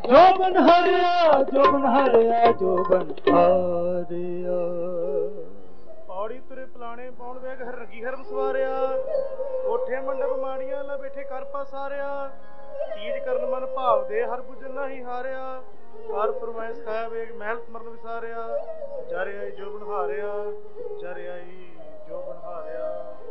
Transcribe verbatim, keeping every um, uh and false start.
ਜੋਬਨ ਹਰਿਆ ਜੋਬਨ ਹਰਿਆ ਜੋਬਨ ਹਾਰਿਆ। ਪੌੜੀ ਤੁਰੇ ਪਲਾਣੇ ਪਾਉਣ ਵੇਗ ਹਰ ਰੰਗੀ ਹਰਮ ਸਵਾਰਿਆ। ਕੋਠੇ ਮੰਡਪ ਮਾੜੀਆਂ ਲਾ ਬੈਠੇ ਕਰ ਪਸਾਰਿਆ। ਚੀਜ਼ ਕਰਨ ਮਨ ਭਾਵ ਦੇ ਹਰ ਬੁਝਨ ਨਹੀਂ ਹਾਰਿਆ। ਕਰ ਫਰਮਾਇਸ਼ ਖਾਇਆ ਵੇਗ ਮਹਿਲ ਮਰਨ ਵਿਸਾਰਿਆ। ਜਰ ਆਈ ਜੋਬਨ ਹਾਰਿਆ ਜਰ ਆਈ